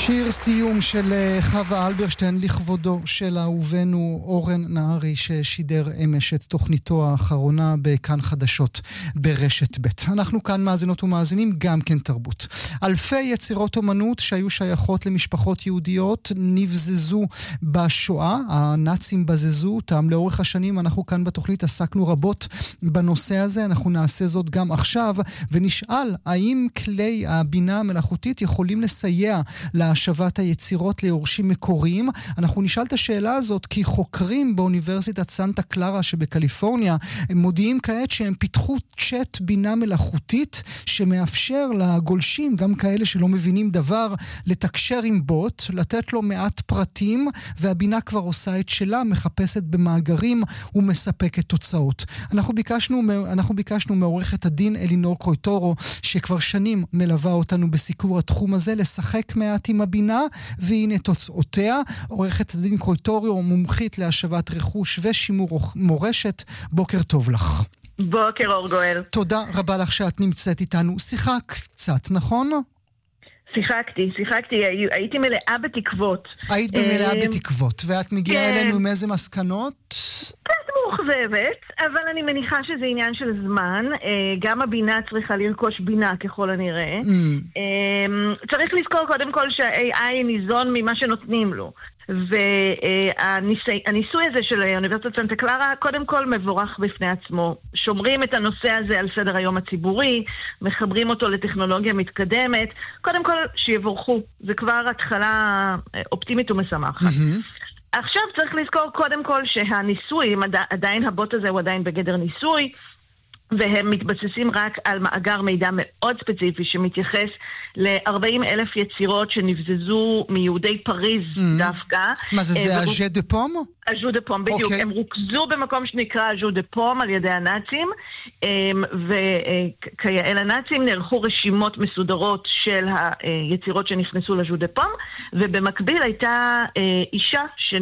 שיר סיום של חווה אלברשטיין לכבודו של אהובנו אורן נהרי, ששידר אמש את תוכניתו האחרונה בכאן חדשות ברשת ב'. אנחנו כאן מאזינות ומאזינים גם כן תרבות. אלפי יצירות אומנות שהיו שייכות למשפחות יהודיות נבזזו בשואה. הנאצים בזזו אותם לאורך השנים. אנחנו כאן בתוכנית עסקנו רבות בנושא הזה. אנחנו נעשה זאת גם עכשיו ונשאל האם כלי הבינה המלאכותית יכולים לסייע להשבת היצירות ליורשים מקוריים. אנחנו נשאל את השאלה הזאת כי חוקרים באוניברסיטת סנטה קלרה שבקליפורניה הם מודיעים כעת שהם פיתחו צ'אט בינה מלאכותית שמאפשר לגולשים, גם כאלה שלא מבינים דבר, לתקשר עם בוט, לתת לו מעט פרטים, והבינה כבר עושה את שלה, מחפשת במאגרים ומספקת תוצאות. אנחנו ביקשנו מעורכת הדין אלינור קרויטורו, שכבר שנים מלווה אותנו בסיקור התחום הזה, לשחק מעט עם הבינה, והנה תוצאותיה. עורכת הדין קרויטורו, מומחית להשבת רכוש ושימור מורשת. בוקר טוב לך. בוקר אור גואל. תודה רבה לך שאת נמצאת איתנו. שיחקת קצת, נכון? שיחקתי, הייתי מלאה בתקוות. היית מלאה בתקוות, ואת מגיעה אלינו עם איזה מסקנות? קצת מאוכזבת, אבל אני מניחה שזה עניין של זמן. גם הבינה צריכה לרכוש בינה ככל הנראה. צריך לזכור קודם כל שה-AI ניזון ממה שנותנים לו. והניסוי הזה של אוניברסיטת סנטה קלרה קודם כל מבורך בפני עצמו. שומרים את הנושא הזה על סדר היום הציבורי, מחברים אותו לטכנולוגיה מתקדמת. קודם כל שיבורכו, זה כבר התחלה אופטימית ומשמחת. עכשיו צריך לזכור קודם כל שהניסוי, עדיין הבוט הזה הוא עדיין בגדר ניסוי, והם מתבססים רק על מאגר מידע מאוד ספציפי שמתייחס ל-40,000 יצירות שנבזזו מיהודי פריז דווקא. מה זה הז'ה דה פום? הז'ה דה פום, בדיוק. הם רוכזו במקום שנקרא הז'ה דה פום על ידי הנאצים, וכיעל הנאצים נערכו רשימות מסודרות של היצירות שנכנסו לז'ה דה פום, ובמקביל הייתה אישה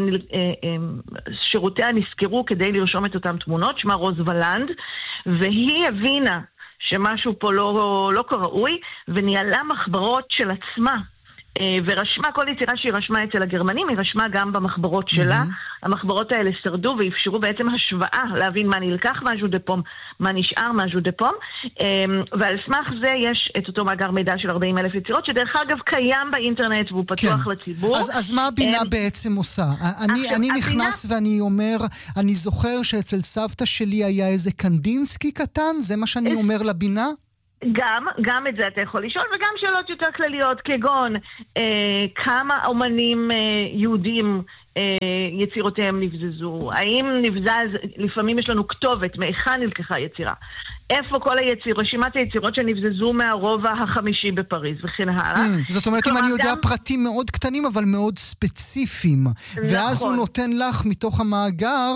ששירותיה נסקרו כדי לרשום את אותם תמונות, שמה רוז ולנד, והיא הבינה שמשהו פה לא כראוי, וניהלה מחברות של עצמה, ורשמה כל יצירה שהיא רשמה אצל הגרמנים, היא רשמה גם במחברות שלה. המחברות האלה שרדו ואפשרו בעצם השוואה, להבין מה נלקח מהז'ה דה פום, מה נשאר מהז'ה דה פום, ועל סמך זה יש את אותו מאגר מידע של 40,000 יצירות, שדרך אגב קיים באינטרנט והוא פתוח לציבור. אז מה הבינה בעצם עושה? אני נכנס ואני אומר, אני זוכר שאצל סבתא שלי היה איזה קנדינסקי קטן, זה מה שאני אומר לבינה? גם את זה אתה יכול לשאול, וגם שאלות יותר כלליות, כגון כמה אומנים יהודים יצירותיהם נבזזו, האם נבזז, לפעמים יש לנו כתובת, מאיכה נלקחה יצירה, איפה כל רשימת היצירות שנבזזו מהרובע החמישי בפריז וכן הלאה. זאת אומרת, אם אני יודע פרטים מאוד קטנים אבל מאוד ספציפיים, ואז הוא נותן לך מתוך המאגר,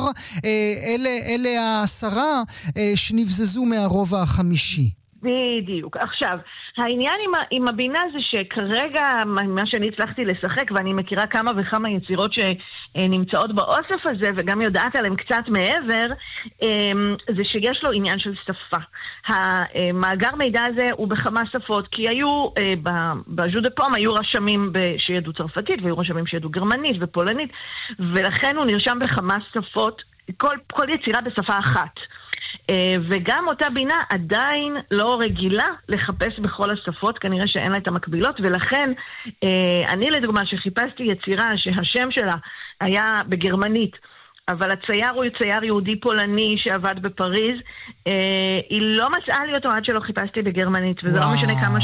אלה 10 שנבזזו מהרובע החמישי. בדיוק. עכשיו, העניין עם הבינה זה שכרגע מה שאני הצלחתי לשחק, ואני מכירה כמה וכמה יצירות שנמצאות באוסף הזה, וגם יודעת עליהם קצת מעבר, זה שיש לו עניין של שפה. המאגר מידע הזה הוא בכמה שפות, כי היו, בז'ה דה פום היו רשמים שידעו צרפתית, והיו רשמים שידעו גרמנית ופולנית, ולכן הוא נרשם בכמה שפות, כל יצירה בשפה אחת. וגם אותה בינה עדיין לא רגילה לחפש בכל השפות, כנראה שאין לה את המקבילות, ולכן אני לדוגמה שחיפשתי יצירה שהשם שלה היה בגרמנית, אבל הצייר הוא צייר יהודי פולני שעבד בפריז, היא לא מצאה לי אותו עד שלא חיפשתי בגרמנית, וזה לא משנה כמה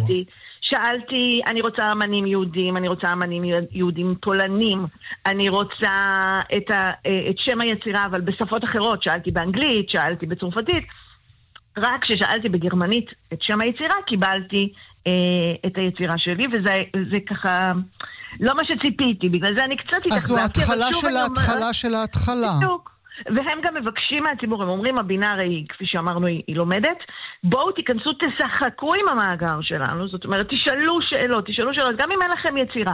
שאלתי, אני רוצה אמנים יהודים, אני רוצה אמנים יהודים פולנים, אני רוצה את שם היצירה, אבל בשפות אחרות, שאלתי באנגלית, שאלתי בצרפתית, רק כששאלתי בגרמנית את שם היצירה, קיבלתי את היצירה שלי, וזה ככה לא מה שציפיתי, בגלל זה אני קצת התאכזבתי. אז זו ההתחלה של ההתחלה של ההתחלה. והם גם מבקשים מהציבור, הם אומרים, הבינה הרי, כפי שאמרנו, היא לומדת, בואו תיכנסו, תשחקו עם המאגר שלנו, זאת אומרת, תשאלו שאלות, גם אם אין לכם יצירה,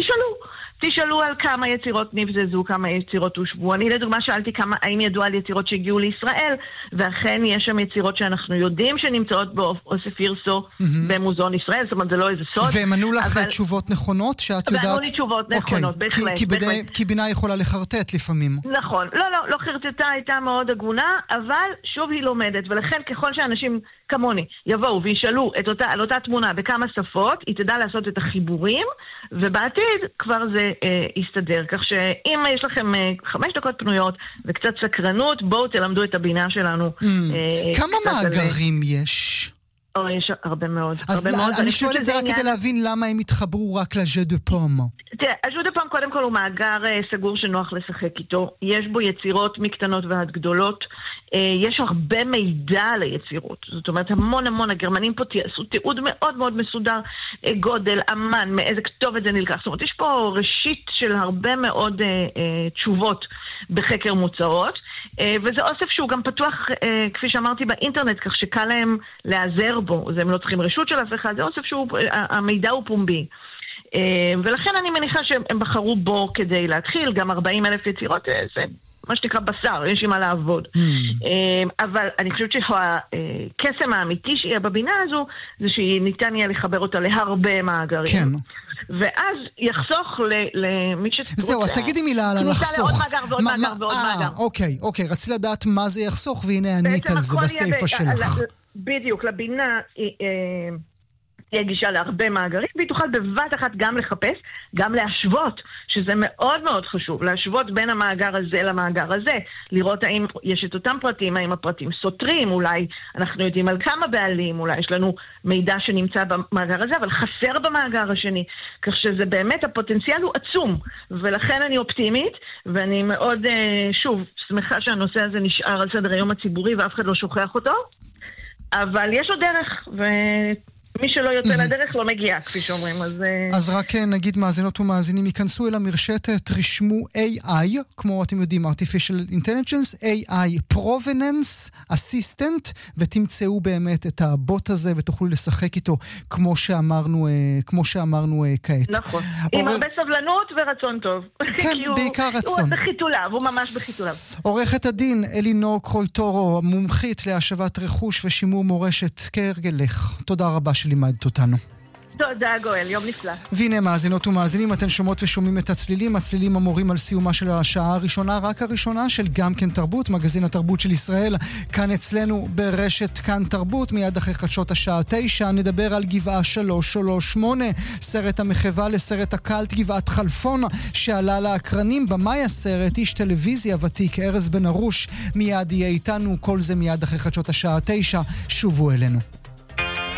תשאלו על כמה יצירות נבזזו, כמה יצירות הושבו. אני לדוגמה שאלתי האם ידוע על יצירות שהגיעו לישראל, ואכן יש שם יצירות שאנחנו יודעים שנמצאות באוסף ירסו במוזיאון ישראל, זאת אומרת, זה לא איזה סוד. והם ענו לך תשובות נכונות, שאת יודעת... וענו לי תשובות נכונות, בהחלט. כי בינה יכולה לחרטט לפעמים. נכון, לא חרטטה, הייתה מאוד הגונה, אבל שוב היא לומדת, ולכן ככל שאנשים כמוני יבואו וישאלו על אותה תמונה בכמה שפות, היא תדע לעשות את החיבורים, ובעתיד כבר זה יסתדר. כך שאם יש לכם 5 דקות פנויות וקצת סקרנות, בואו תלמדו את הבינה שלנו. כמה מאגרים יש? יש הרבה מאוד. אז אני שואל את זה רק כדי להבין למה הם התחברו רק לג'ו דה פום. תראה, הג'ו דה פום קודם כל הוא מאגר סגור שנוח לשחק איתו. יש בו יצירות מקטנות ועד גדולות. יש הרבה מידע על היצירות. זאת אומרת, המון, הגרמנים פה עשו תיעוד מאוד מאוד מסודר, גודל, אמן, מאיזה כתובת זה נלקח. זאת אומרת, יש פה ראשית של הרבה מאוד תשובות בחקר מוצאות, וזה אוסף שהוא גם פתוח, כפי שאמרתי, באינטרנט, כך שקל להם להיעזר בו. הם לא צריכים רשות של אף אחד, זה אוסף שהמידע הוא פומבי. ולכן אני מניחה שהם בחרו בו כדי להתחיל, גם 40,000 יצירות, זה מה שנקרא בשר, יש עם מה לעבוד. אבל אני חושבת שהקסם האמיתי שיהיה בבינה הזו, זה שניתן יהיה לחבר אותה להרבה מאגרים. כן. ואז יחסוך למי שרוצה... זהו, אז תגידי מילה על לחסוך. לעוד מאגר ועוד מאגר ועוד מאגר. אוקיי, רציתי לדעת מה זה יחסוך, והנה ענית על זה בסייפה שלך. בדיוק, לבינה תהיה גישה להרבה מאגרים, והיא תוכל בבת אחת גם לחפש, גם להשוות, שזה מאוד מאוד חשוב, להשוות בין המאגר הזה למאגר הזה, לראות האם יש את אותם פרטים, האם הפרטים סותרים, אולי אנחנו יודעים על כמה בעלים, אולי יש לנו מידע שנמצא במאגר הזה, אבל חסר במאגר השני, כך שזה באמת, הפוטנציאל הוא עצום, ולכן אני אופטימית, ואני מאוד, שוב, שמחה שהנושא הזה נשאר על סדר היום הציבורי, ואף אחד לא שוכח אותו, אבל יש עוד דרך, מי שלא יוצא לדרך לא מגיע, כפי שאומרים. אז רק נגיד מאזינות ומאזינים, ייכנסו אל המרשתת, רשמו AI, כמו אתם יודעים, Artificial Intelligence, AI Provenance Assistant, ותמצאו באמת את הבוט הזה, ותוכלו לשחק איתו, כמו שאמרנו כעת. נכון. עם הרבה סבלנות ורצון טוב. כן, בעיקר רצון. הוא בחיתוליו, הוא ממש בחיתוליו. עורכת הדין אלינור קרויטורו, מומחית להשבת רכוש ושימור מורשת, כהרגלך. תודה רבה שלימדת אותנו. תודה גואל, יום נפלא. והנה מאזינות ומאזינים, אתן שומעות ושומעים את הצלילים המורים על סיומה של השעה הראשונה, רק הראשונה של גם כן תרבות, מגזין התרבות של ישראל, כאן אצלנו ברשת כאן תרבות, מיד אחרי חדשות השעה 9, נדבר על גבעה 338, סרט המחווה לסרט הקלט גבעת חלפון, שעלה לאקרנים, במאי הסרט, איש טלוויזיה ותיק, ארז בן ארוש, מיד יהיה איתנו, כל זה מיד אחרי חדשות השעה 9, שובו אלינו.